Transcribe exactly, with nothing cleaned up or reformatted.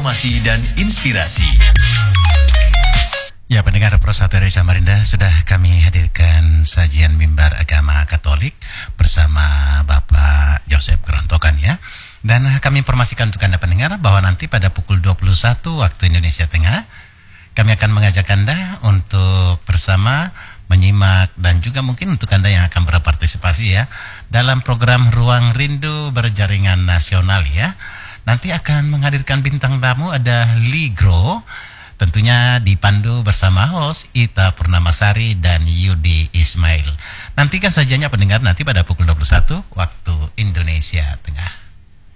informasi dan inspirasi. Ya, pendengar Pro satu dari Samarinda, sudah kami hadirkan sajian mimbar agama Katolik bersama Bapak Joseph Gerontokan ya. Dan kami informasikan untuk Anda pendengar bahwa nanti pada pukul dua puluh satu waktu Indonesia Tengah kami akan mengajak Anda untuk bersama menyimak dan juga mungkin untuk Anda yang akan berpartisipasi ya dalam program Ruang Rindu Berjaringan Nasional ya. Nanti akan menghadirkan bintang tamu ada Ligro, tentunya dipandu bersama host Ita Purnamasari dan Yudi Ismail. Nantikan sajanya pendengar nanti pada pukul dua puluh satu waktu Indonesia Tengah.